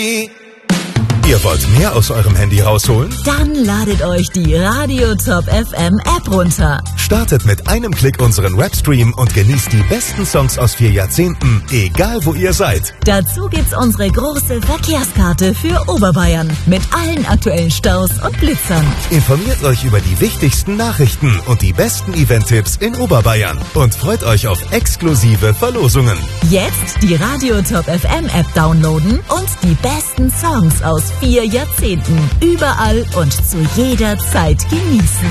Handy. Ihr wollt mehr aus eurem Handy rausholen? Dann ladet euch die Radio Top FM App runter. Startet mit einem Klick unseren Webstream und genießt die besten Songs aus 4 Jahrzehnten, egal wo ihr seid. Dazu gibt's unsere große Verkehrskarte für Oberbayern mit allen aktuellen Staus und Blitzern. Informiert euch über die wichtigsten Nachrichten und die besten Event-Tipps in Oberbayern und freut euch auf exklusive Verlosungen. Jetzt die Radio Top FM App downloaden und die besten Songs aus 4 Jahrzehnten überall und zu jeder Zeit genießen.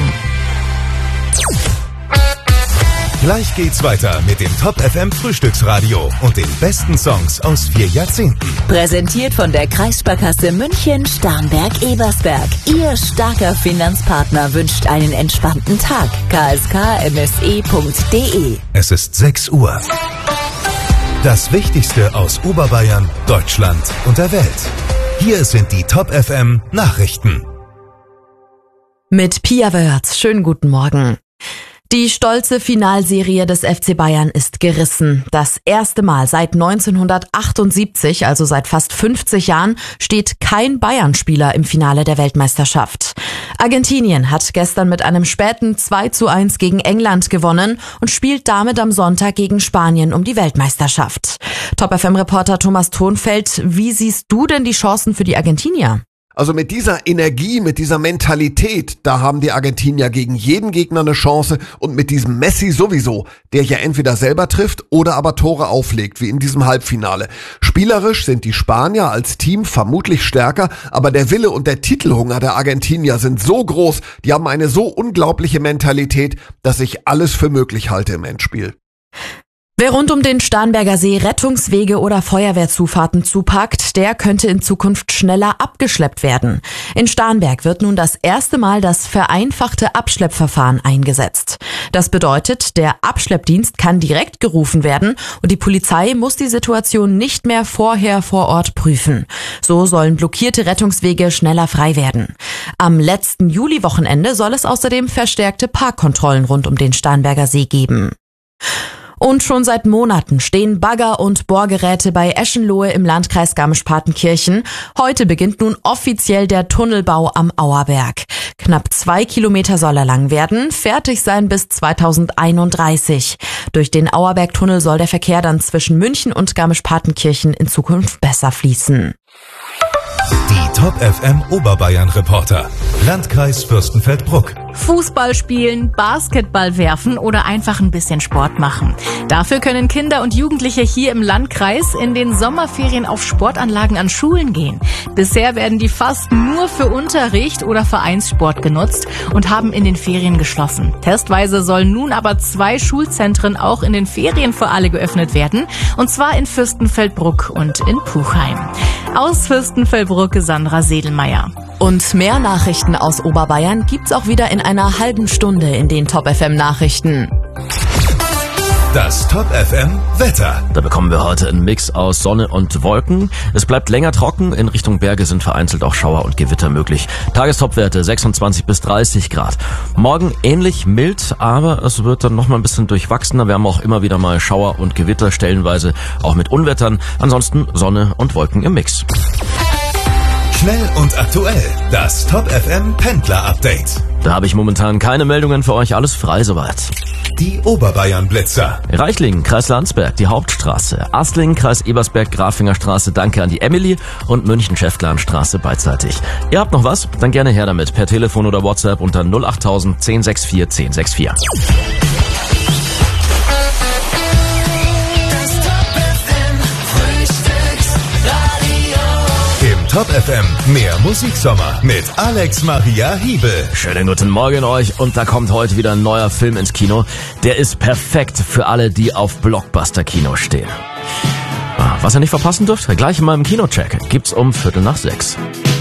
Gleich geht's weiter mit dem Top FM Frühstücksradio und den besten Songs aus 4 Jahrzehnten. Präsentiert von der Kreissparkasse München Starnberg-Ebersberg. Ihr starker Finanzpartner wünscht einen entspannten Tag. kskmse.de. Es ist 6 Uhr. Das Wichtigste aus Oberbayern, Deutschland und der Welt. Hier sind die Top FM Nachrichten. Mit Pia Wörth. Schönen guten Morgen. Die stolze Finalserie des FC Bayern ist gerissen. Das erste Mal seit 1978, also seit fast 50 Jahren, steht kein Bayern-Spieler im Finale der Weltmeisterschaft. Argentinien hat gestern mit einem späten 2:1 gegen England gewonnen und spielt damit am Sonntag gegen Spanien um die Weltmeisterschaft. Top-FM-Reporter Thomas Thonfeld, wie siehst du denn die Chancen für die Argentinier? Also mit dieser Energie, mit dieser Mentalität, da haben die Argentinier gegen jeden Gegner eine Chance und mit diesem Messi sowieso, der ja entweder selber trifft oder aber Tore auflegt, wie in diesem Halbfinale. Spielerisch sind die Spanier als Team vermutlich stärker, aber der Wille und der Titelhunger der Argentinier sind so groß, die haben eine so unglaubliche Mentalität, dass ich alles für möglich halte im Endspiel. Wer rund um den Starnberger See Rettungswege oder Feuerwehrzufahrten zupackt, der könnte in Zukunft schneller abgeschleppt werden. In Starnberg wird nun das erste Mal das vereinfachte Abschleppverfahren eingesetzt. Das bedeutet, der Abschleppdienst kann direkt gerufen werden und die Polizei muss die Situation nicht mehr vorher vor Ort prüfen. So sollen blockierte Rettungswege schneller frei werden. Am letzten Juliwochenende soll es außerdem verstärkte Parkkontrollen rund um den Starnberger See geben. Und schon seit Monaten stehen Bagger und Bohrgeräte bei Eschenlohe im Landkreis Garmisch-Partenkirchen. Heute beginnt nun offiziell der Tunnelbau am Auerberg. Knapp 2 Kilometer soll er lang werden, fertig sein bis 2031. Durch den Auerbergtunnel soll der Verkehr dann zwischen München und Garmisch-Partenkirchen in Zukunft besser fließen. Die Top FM Oberbayern Reporter. Landkreis Fürstenfeldbruck. Fußball spielen, Basketball werfen oder einfach ein bisschen Sport machen. Dafür können Kinder und Jugendliche hier im Landkreis in den Sommerferien auf Sportanlagen an Schulen gehen. Bisher werden die fast nur für Unterricht oder Vereinssport genutzt und haben in den Ferien geschlossen. Testweise sollen nun aber 2 Schulzentren auch in den Ferien für alle geöffnet werden, und zwar in Fürstenfeldbruck und in Puchheim. Aus Fürstenfeldbruck Sandra Sedelmeier. Und mehr Nachrichten aus Oberbayern gibt's auch wieder in einer halben Stunde in den Top FM Nachrichten. Das Top FM Wetter. Da bekommen wir heute einen Mix aus Sonne und Wolken. Es bleibt länger trocken. In Richtung Berge sind vereinzelt auch Schauer und Gewitter möglich. Tagestopwerte 26 bis 30 Grad. Morgen ähnlich mild, aber es wird dann nochmal ein bisschen durchwachsener. Wir haben auch immer wieder mal Schauer und Gewitter, stellenweise auch mit Unwettern. Ansonsten Sonne und Wolken im Mix. Schnell und aktuell. Das Top FM Pendler Update. Da habe ich momentan keine Meldungen für euch. Alles frei soweit. Die Oberbayern Blitzer. Reichlingen, Kreis Landsberg, die Hauptstraße. Astlingen, Kreis Ebersberg, Grafingerstraße, danke an die Emily. Und München-Schäftlarnstraße beidseitig. Ihr habt noch was? Dann gerne her damit. Per Telefon oder WhatsApp unter 08000 1064 1064. Top FM, mehr Musiksommer mit Alex Maria Hiebel. Schönen guten Morgen euch, und da kommt heute wieder ein neuer Film ins Kino. Der ist perfekt für alle, die auf Blockbuster-Kino stehen. Was ihr nicht verpassen dürft, gleich in meinem Kinocheck gibt's um 5:45.